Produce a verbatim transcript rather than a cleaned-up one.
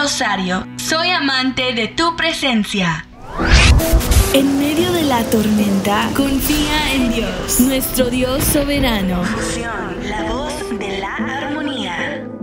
Rosario, soy amante de tu presencia. En medio de la tormenta, confía en Dios, nuestro Dios soberano. Fusión, la voz de la armonía.